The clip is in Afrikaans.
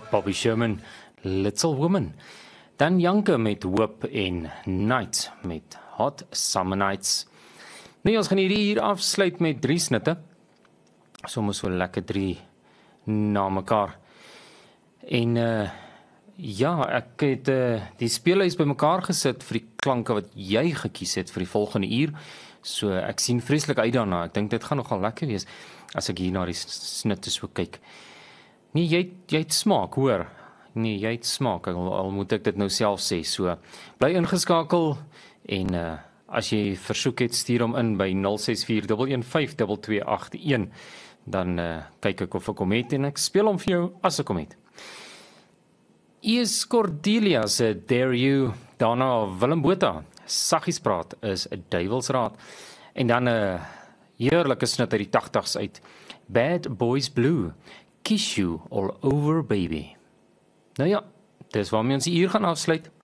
Bobby Sherman, Little Woman. Dan Janke met Hope en Night met Hot Summer Nights. Nou, ons gaan hierdie hier afsluit met 3 snitte. Soms so lekker 3 na mekaar. En ja, ek het die speellys bymekaar gesit vir die klanke wat jy gekies het vir die volgende uur. So ek sien vreeslik uit daarna. Ek dink dit gaan nogal lekker wees as ek hier na die snitte so kyk. Nee, jy het smaak, hoor. Nee, jy het smaak, al moet ek dit nou self sê. So, bly ingeskakel en as jy versoek het, stuur hom in by 064 115 2281. Dan kyk ek of ek hom het en ek speel hom vir jou as ek hom het. Is Cordelia se Dare You, daarna Willem Botha, Saggies Praat is 'n duiwelsraad. En dan 'n heerlike snit uit die 80's uit. Bad Boys Blue, Kiss You All Over Baby. Nou ja, dis waarmee ons die uur gaan afsluit.